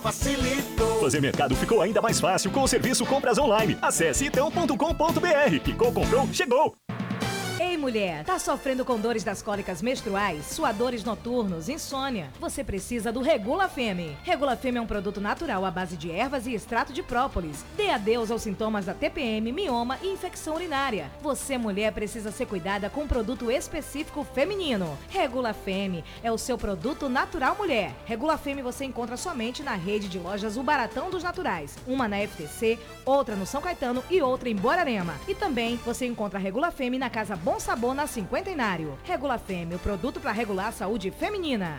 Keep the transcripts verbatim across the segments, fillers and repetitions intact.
facilitou. Fazer mercado ficou ainda mais fácil com o serviço Compras Online. Acesse itão ponto com ponto br. Picou, comprou, chegou! Ei, mulher, tá sofrendo com dores das cólicas menstruais, suadores noturnos, insônia? Você precisa do Regula Femme. Regula Femme é um produto natural à base de ervas e extrato de própolis. Dê adeus aos sintomas da T P M, mioma e infecção urinária. Você, mulher, precisa ser cuidada com um produto específico feminino. Regula Femme é o seu produto natural mulher. Regula Femme você encontra somente na rede de lojas O Baratão dos Naturais. Uma na F T C, outra no São Caetano e outra em Borarema. E também você encontra a Regula Femme na Casa Bom Sabor na Cinquentenário. Regula Femme, o produto para regular a saúde feminina.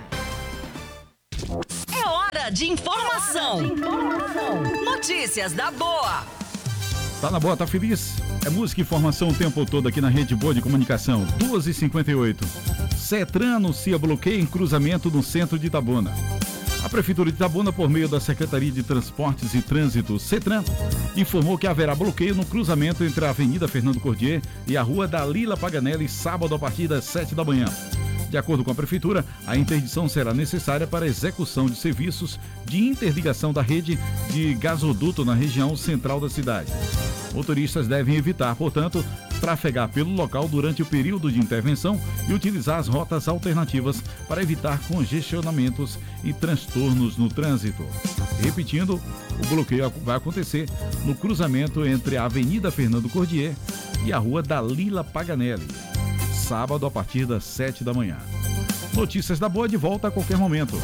É hora de informação. É hora de informação. Notícias da Boa. Tá na Boa, tá feliz? É música e informação o tempo todo aqui na Rede Boa de Comunicação. duas e cinquenta e oito. CETRAN anuncia bloqueio em cruzamento no centro de Itabuna. A Prefeitura de Itabuna, por meio da Secretaria de Transportes e Trânsito, CETRAN, informou que haverá bloqueio no cruzamento entre a Avenida Fernando Cordier e a Rua Dalila Paganelli, sábado a partir das sete da manhã. De acordo com a Prefeitura, a interdição será necessária para a execução de serviços de interligação da rede de gasoduto na região central da cidade. Motoristas devem evitar, portanto, trafegar pelo local durante o período de intervenção e utilizar as rotas alternativas para evitar congestionamentos e transtornos no trânsito. Repetindo, o bloqueio vai acontecer no cruzamento entre a Avenida Fernando Cordier e a Rua Dalila Paganelli, sábado a partir das sete da manhã. Notícias da Boa de volta a qualquer momento.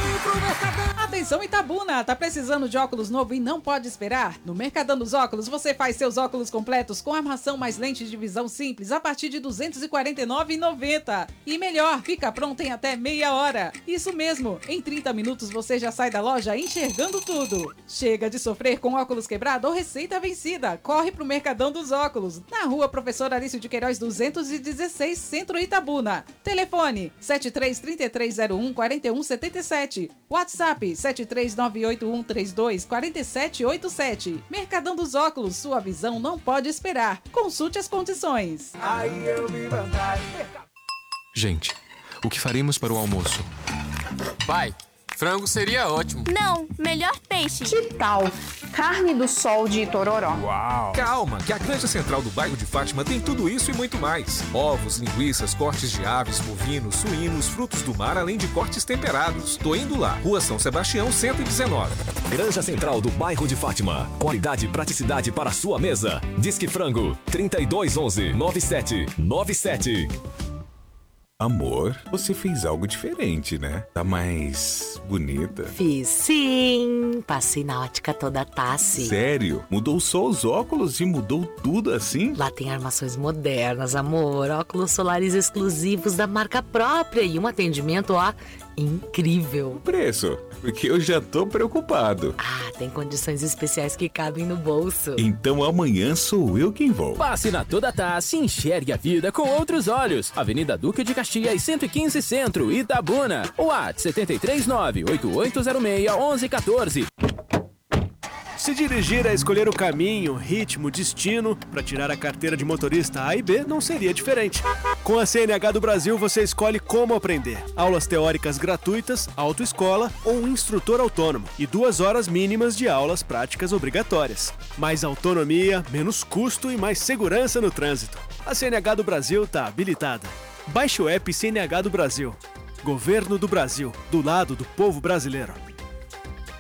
Atenção Itabuna, tá precisando de óculos novo e não pode esperar? No Mercadão dos Óculos você faz seus óculos completos com armação mais lente de visão simples a partir de duzentos e quarenta e nove reais e noventa centavos. E melhor, fica pronto em até meia hora. Isso mesmo, em trinta minutos você já sai da loja enxergando tudo. Chega de sofrer com óculos quebrado ou receita vencida. Corre pro Mercadão dos Óculos, na rua Professor Alício de Queiroz duzentos e dezesseis, Centro Itabuna. Telefone sete três três três zero um quatro um sete sete. WhatsApp sete três nove oito um três dois quatro sete oito sete. Mercadão dos Óculos, sua visão não pode esperar. Consulte as condições. Aí eu vi vantagem. Gente, o que faremos para o almoço? Pai, frango seria ótimo. Não, melhor peixe. Que tal carne do sol de Itororó? Uau! Calma, que a Granja Central do bairro de Fátima tem tudo isso e muito mais. Ovos, linguiças, cortes de aves, bovinos, suínos, frutos do mar, além de cortes temperados. Tô indo lá. Rua São Sebastião, cento e dezenove. Granja Central do bairro de Fátima. Qualidade e praticidade para a sua mesa. Disque Frango, trinta e dois onze, noventa e sete noventa e sete. Amor, você fez algo diferente, né? Tá mais bonita. Fiz sim. Passei na ótica toda Tassi. Sério? Mudou só os óculos e mudou tudo assim? Lá tem armações modernas, amor. Óculos solares exclusivos da marca própria e um atendimento, ó, incrível. O preço? Porque eu já tô preocupado. Ah, tem condições especiais que cabem no bolso. Então amanhã sou eu quem vou. Passe na Toda Tassi e enxergue a vida com outros olhos. Avenida Duque de Caxias, cento e quinze Centro, Itabuna. WhatsApp sete três nove oito oito zero seis um um um quatro. Se dirigir é escolher o caminho, ritmo, destino, para tirar a carteira de motorista A e B não seria diferente. Com a C N H do Brasil você escolhe como aprender. Aulas teóricas gratuitas, autoescola ou um instrutor autônomo e duas horas mínimas de aulas práticas obrigatórias. Mais autonomia, menos custo e mais segurança no trânsito. A C N H do Brasil está habilitada. Baixe o app C N H do Brasil. Governo do Brasil, do lado do povo brasileiro.